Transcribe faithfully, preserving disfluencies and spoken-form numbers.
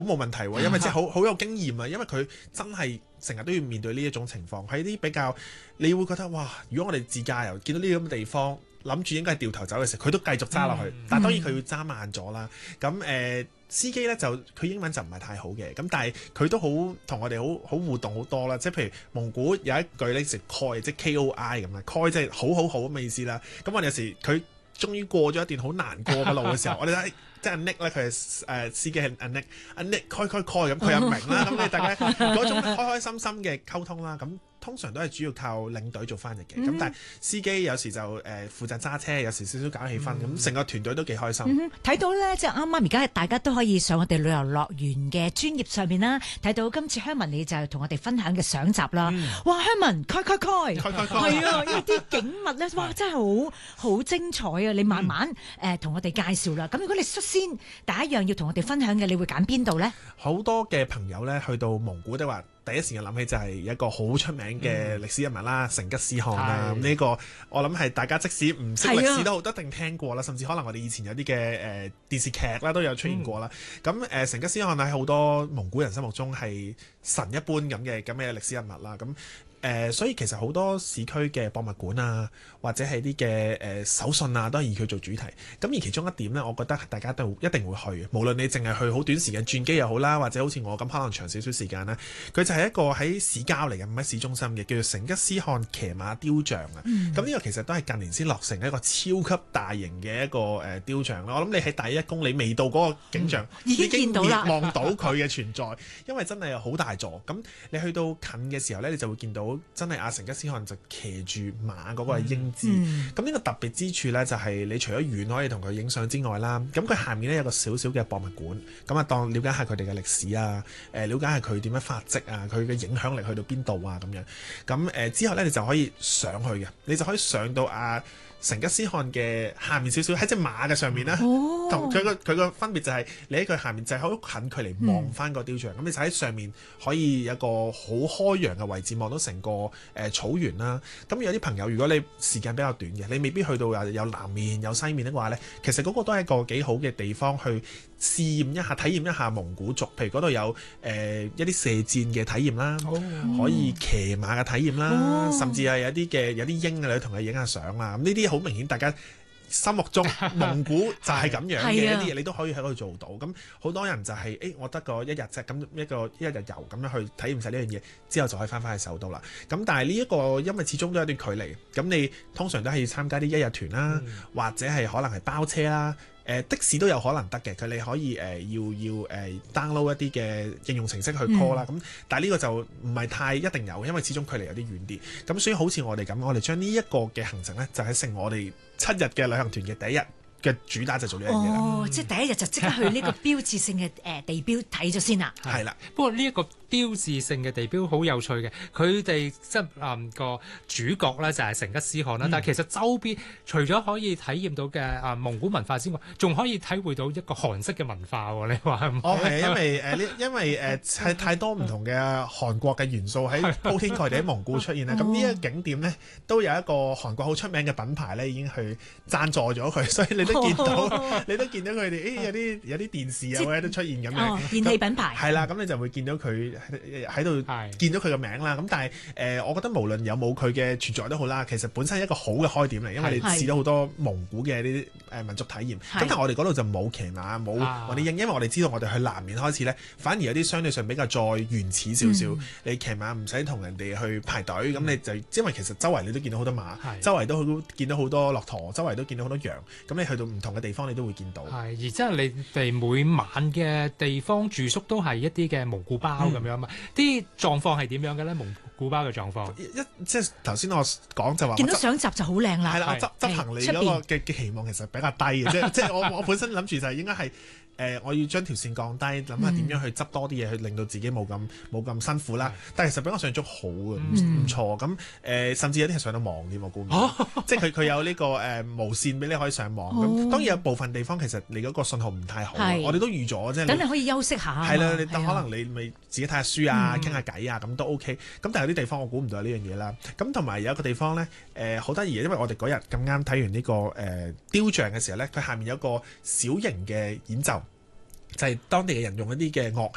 冇問題喎，因為即係好好有經驗啊，因為佢真係成日都要面對呢一種情況，喺啲比較你會覺得哇，如果我哋自駕遊見到呢啲咁嘅地方，諗住應該係掉頭走嘅時候，佢都繼續揸落去，嗯、但係當然佢要揸慢咗啦。咁誒、呃、司機呢，就佢英文就唔係太好嘅，咁但係佢都好同我哋好好互動好多啦。即係譬如蒙古有一句呢，就 Koi 即係 K O I 咁啦，Koi 即係好好好咁嘅意思啦。咁我哋有時佢終於過咗一段好難過嘅路嘅時候，我哋睇。即係阿 Nick 咧，佢係誒司機係阿 Nick，阿 Nick 開開開咁，佢又明啦。咁你大家嗰種開開心心嘅溝通啦，咁通常都係主要靠領隊做翻譯嘅。咁、嗯、但係司機有時就誒、呃、負責揸車，有時少少搞氣氛，咁成、嗯、個團隊都幾開心。睇、 嗯、到咧，即係啱啱而家大家都可以上我哋旅遊樂園嘅專頁上面啦，睇到今次香文你就同我哋分享嘅相集啦。嗯、哇，香文開開開，開開開，係啊，因為啲景物咧，哇，真係好好精彩啊！你慢慢誒同、嗯呃、我哋介紹啦。咁如果你先第一樣要同我哋分享嘅，你會揀邊度呢？ 好多嘅朋友呢，去到蒙古的話，第一時間諗起就係一個好出名嘅歷史人物啦，成、嗯、吉思汗啦。呢、這個我諗係大家即使唔識歷史都好一定聽過啦，甚至可能我哋以前有啲嘅誒電視劇啦都有出現過啦。咁誒、嗯，成、呃、吉思汗喺好多蒙古人心目中係神一般咁嘅咁嘅歷史人物啦。咁誒、呃，所以其實好多市區嘅博物館啊，或者係啲嘅誒手信啊，都係以佢做主題。咁而其中一點呢，我覺得大家都一定會去，無論你淨係去好短時間轉機又好啦，或者好似我咁可能長少少時間啦。佢就係一個喺市郊嚟嘅，唔喺市中心嘅，叫做成吉思汗騎馬雕像啊。咁呢、嗯、個其實都係近年先落成一個超級大型嘅一個誒、呃、雕像啦。我諗你喺第一公里未到嗰個景象， 嗯、已經見到啦， 望到佢嘅存在，因為真係好大座。咁你去到近嘅時候呢，你就會見到。真係阿成吉思汗就騎住馬嗰個係英姿，咁呢、嗯、個特別之處呢，就係你除咗遠可以同佢影相之外啦，咁佢下面呢，有個小小嘅博物館，咁啊當了解下佢哋嘅歷史啊，誒了解下佢點樣發跡啊，佢嘅影響力去到邊度啊咁樣，咁誒、呃、之後呢，你就可以上去嘅，你就可以上到阿成吉思汗嘅下面少少喺隻馬嘅上面啦，同佢個佢個分別就係你喺佢下面就係好近距離望翻個雕像，咁、嗯、你就喺上面可以有個好開揚嘅位置望到成個誒、呃、草原啦。咁有啲朋友如果你時間比較短嘅，你未必去到有有南面有西面的話呢，其實嗰個都係一個幾好嘅地方去試驗一下、體驗一下蒙古族，譬如嗰度有誒、呃、一啲射箭嘅體驗啦，哦、可以騎馬嘅體驗啦，哦、甚至係有啲嘅有啲鷹啊，你同佢影下相啦。咁呢啲好明顯，大家心目中蒙古就係咁樣嘅一啲嘢，你都可以喺嗰度做到。咁好多人就係、是、誒、欸，我得個一日啫，咁一個一日遊咁樣去體驗晒呢樣嘢，之後就可以翻返去首都啦。咁但係呢一個因為始終都有段距離，咁你通常都係要參加啲一日團啦，嗯、或者係可能係包車啦。誒、呃、的士都有可能得嘅，佢你可以誒、呃、要要誒、呃、download 一啲嘅應用程式去 call 啦、嗯。咁但係呢個就唔係太一定有，因為始終距離有啲遠啲。咁所以好似我哋咁，我哋將呢一個嘅行程呢，就係成我哋七日嘅旅行團嘅第一日嘅主打就做呢樣嘢啦。 哦，嗯、即係第一日就即刻去呢個標誌性嘅誒地標睇咗先啦。 係啦， 不過呢一個標誌性嘅地標好有趣嘅，佢哋即係誒個主角咧就係成吉思汗啦，嗯、但係其實周邊除咗可以體驗到嘅啊、呃、蒙古文化之外，仲可以體會到一個韓式嘅文化喎。你話係咪？ 哦，係因為誒呢、呃，因為誒係、呃、太多唔同嘅韓國嘅元素喺鋪天蓋地喺蒙古出現啦。咁呢一個景點咧都有一個韓國好出名嘅品牌咧已經去贊助咗佢，所以你都見到，哦、你都見到佢哋誒有啲有啲電視啊或者都出現咁樣、哦、 電器品牌係啦，咁你就會見到佢。喺度見到佢個名啦，咁但係誒、呃，我覺得無論有冇佢嘅存在都好啦，其實本身係一個好嘅開點嚟，因為你試到好多蒙古嘅呢啲誒民族體驗。咁但係我哋嗰度就冇騎馬，冇我哋因因為我哋知道我哋去南面開始咧，反而有啲相對上比較再原始少少。嗯、你騎馬唔使同人哋去排隊，咁、嗯、你就因為其實周圍你都見到好多馬，是周圍都好見到好多駱駝，周圍都見到好多羊。咁你去到唔同嘅地方，你都會見到。係， 而即係你哋每晚嘅地方住宿都係一啲嘅蒙古包咁樣嘛。嗯啲狀況係點樣嘅咧？蒙古包嘅狀況， 一即係頭先我講就話， 見到相集就好靚啦。 係啦，我執執行李嗰個嘅嘅期望其實比較低嘅，即係即係我我本身諗住就係應該係。誒、呃，我要將條線降低，諗下點樣去執多啲嘢，去令到自己冇咁冇咁辛苦啦。嗯、但係其實比我想像中好嘅，唔、嗯、錯。咁誒、呃，甚至有啲係上到網添，我估唔到。哦、即係佢佢有呢、這個誒、呃、無線俾你可以上網。咁、哦、當然有部分地方其實你嗰個信號唔太好，是我哋都預咗啫。 等你可以休息下。 係啦，你可能你咪自己睇下書啊，傾下偈啊，咁都 OK。咁但係有啲地方我估唔到有呢樣嘢啦。咁同埋有一個地方咧，誒好得意嘅，因為我哋嗰日咁啱睇完呢、這個誒、呃、雕像嘅時候咧，佢下面有個小型嘅演奏。就係當地嘅人用一啲嘅樂